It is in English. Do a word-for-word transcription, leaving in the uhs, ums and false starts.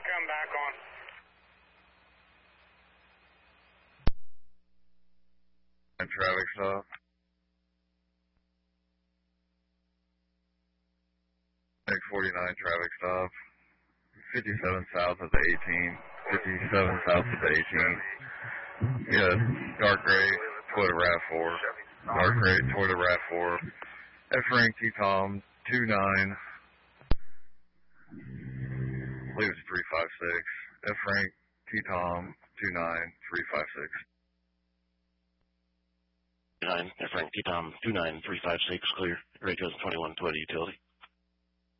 come back on. Traffic stop. X forty-nine traffic stop. fifty-seven south of the eighteen. fifty-seven south of the eighteen. Yeah, dark gray, Toyota RAV four. Dark gray, Toyota RAV four. F-Rank T-Tom two nine. I believe it's three five six. F-Rank T-Tom two nine three five six. nine, F-Rank T-Tom two nine three five six, clear. Ray Johnson twenty-one, Toyota Utility.